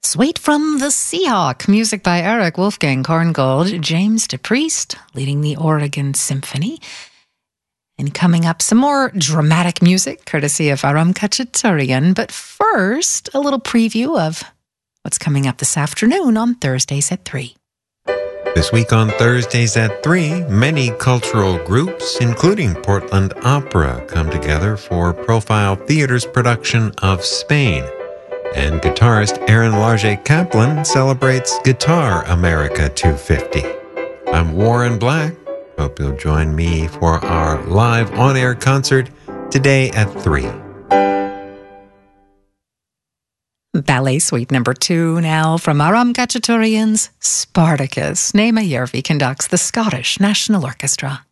Suite from the Seahawk, music by Eric Wolfgang Korngold, James DePriest leading the Oregon Symphony. And coming up, some more dramatic music, courtesy of Aram Khachaturian. But first, a little preview of what's coming up this afternoon on Thursdays at 3. This week on Thursdays at 3, many cultural groups, including Portland Opera, come together for Profile Theater's production of Spain. And guitarist Aaron Larget Kaplan celebrates Guitar America 250. I'm Warren Black. Hope you'll join me for our live on-air concert today at 3. Ballet Suite number 2 now from Aram Khachaturian's Spartacus. Nema Järvi conducts the Scottish National Orchestra.